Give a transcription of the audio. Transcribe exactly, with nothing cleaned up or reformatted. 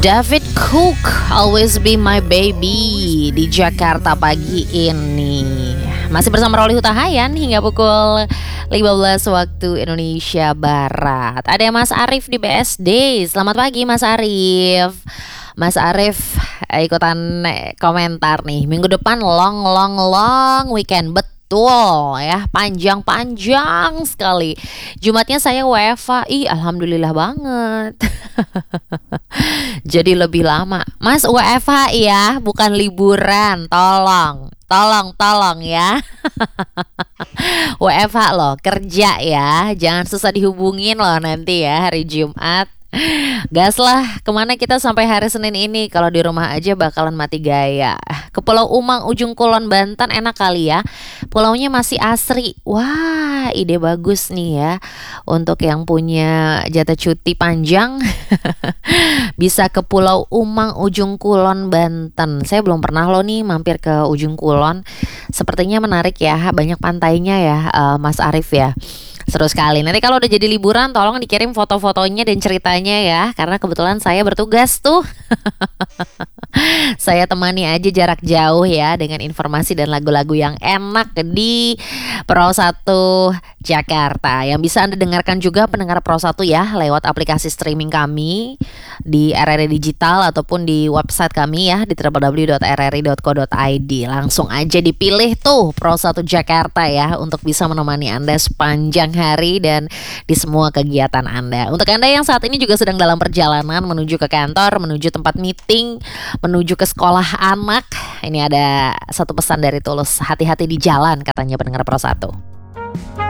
David Cook, Always Be My Baby di Jakarta pagi ini. Masih bersama Rolly Hutahayan hingga pukul lima belas waktu Indonesia Barat. Ada Mas Arif di B S D. Selamat pagi Mas Arif. Mas Arif ikutan komentar nih. Minggu depan long long long weekend. Betul ya, panjang-panjang sekali. Jumatnya saya W F H. Ih, alhamdulillah banget. Jadi lebih lama. Mas W F H ya, bukan liburan. Tolong, tolong, tolong ya. W F H loh, kerja ya. Jangan susah dihubungin loh nanti ya hari Jumat. Gas lah, kemana kita sampai hari Senin ini? Kalau di rumah aja bakalan mati gaya. Ke Pulau Umang, Ujung Kulon, Banten enak kali ya. Pulaunya masih asri. Wah, ide bagus nih ya. Untuk yang punya jatah cuti panjang bisa ke Pulau Umang, Ujung Kulon, Banten. Saya belum pernah loh nih mampir ke Ujung Kulon. Sepertinya menarik ya, banyak pantainya ya, uh, Mas Arif ya. Seru sekali. Nanti kalau udah jadi liburan tolong dikirim foto-fotonya dan ceritanya ya. Karena kebetulan saya bertugas tuh. Saya temani aja jarak jauh ya, dengan informasi dan lagu-lagu yang enak di Pro satu Jakarta. Yang bisa Anda dengarkan juga pendengar Pro satu ya, lewat aplikasi streaming kami di R R I Digital ataupun di website kami ya, di w w w dot r r i dot co dot i d. Langsung aja dipilih tuh Pro satu Jakarta ya, untuk bisa menemani Anda sepanjang hari dan di semua kegiatan Anda. Untuk Anda yang saat ini juga sedang dalam perjalanan menuju ke kantor, menuju tempat meeting, menuju ke sekolah anak, ini ada satu pesan dari Tulus. Hati-hati di jalan katanya pendengar Pro satu.